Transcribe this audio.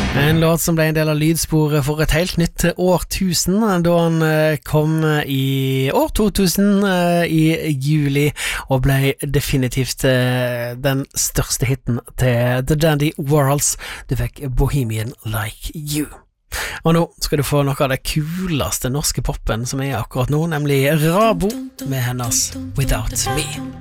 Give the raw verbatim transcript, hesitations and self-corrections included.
En låt som ble en del av lydsporet for et helt nytt årtusen, da han kom i år to tusen i juli, og ble definitivt den største hitten til The Dandy Warhols. Du fikk Bohemian Like You. Og nå skal du få noe av det kuleste norske poppen som er akkurat nå, nemlig Rabo med hennes Without Me.